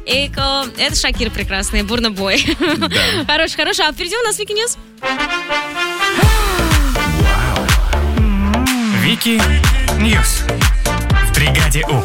Эйко. Это Шакира прекрасная, Бурна Бой. Да. Хороший. А впереди у нас Вики Ньюс. Вики Ньюс в бригаде У.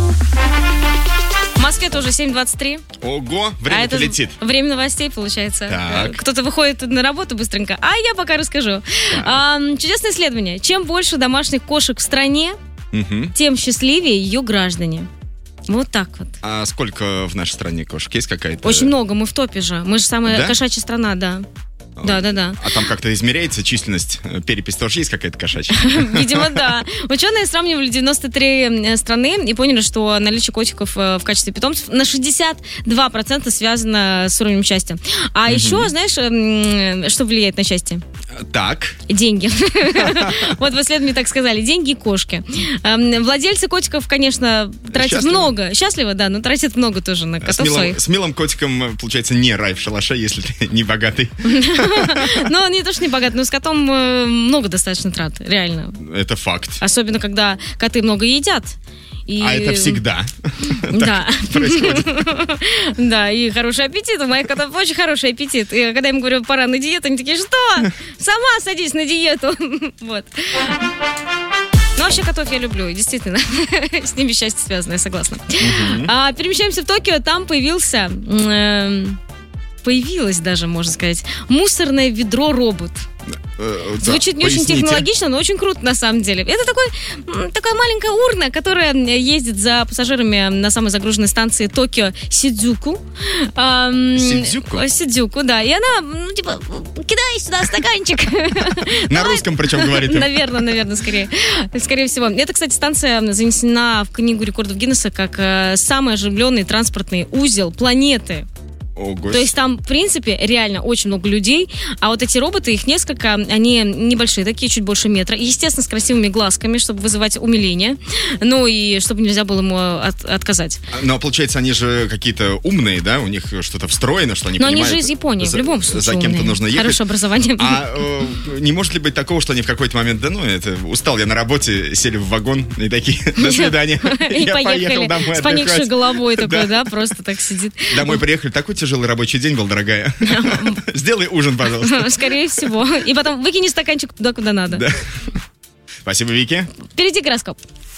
В Москве тоже 7:23. Ого, время-то летит. Время новостей, получается. Так. Кто-то выходит на работу быстренько, а я пока расскажу. Чудесное исследование. Чем больше домашних кошек в стране, тем счастливее ее граждане. Вот так вот. А сколько в нашей стране кошек? Есть какая-то? Очень много, мы в топе же. Мы же самая кошачья страна, да. Да. А там как-то измеряется численность? Перепись тоже есть какая-то кошачья? Видимо, да. Ученые сравнивали 93 страны и поняли, что наличие котиков в качестве питомцев на 62% связано с уровнем счастья. А еще, знаешь, что влияет на счастье? Так. Деньги. Вот в исследовании так сказали. Деньги и кошки. Владельцы котиков, конечно, тратят много. Счастливо, да, но тратят много тоже на котов своих. С милым котиком, получается, не рай в шалаше, если ты не богатый. Ну, не то, что не богат, но с котом много достаточно трат, реально. Это факт. Особенно, когда коты много едят. А это всегда да. происходит. Да, и хороший аппетит. У моих котов очень хороший аппетит. И когда я им говорю, пора на диету, они такие, что? Сама садись на диету. Вот. Ну, вообще котов я люблю, и действительно, с ними счастье связано, я согласна. Перемещаемся в Токио, там появилось даже, можно сказать, мусорное ведро-робот. Звучит не очень технологично, но очень круто на самом деле. Это такая маленькая урна, которая ездит за пассажирами на самой загруженной станции Токио Сидзюку. Сидзюку, да. И она, кидай сюда стаканчик. На русском причем говорит. Наверное, скорее всего. Эта, кстати, станция занесена в книгу рекордов Гиннесса как самый оживленный транспортный узел планеты. То есть там, в принципе, реально очень много людей, а вот эти роботы, их несколько, они небольшие, такие чуть больше метра, и, естественно, с красивыми глазками, чтобы вызывать умиление, ну и чтобы нельзя было ему отказать. Но, получается, они же какие-то умные, да? У них что-то встроено, что они понимают... Но они же из Японии, в любом случае за кем-то нужно ехать. Хорошее образование. А не может ли быть такого, что они в какой-то момент, устал я на работе, сели в вагон и такие, до свидания, я поехал домой отдыхать. С поникшей головой такой, да, просто так сидит. Домой приехали, такой тяжелый рабочий день был, дорогая. Сделай ужин, пожалуйста. Скорее всего. И потом выкини стаканчик туда, куда надо. Да. Спасибо, Вики. Впереди гороскоп.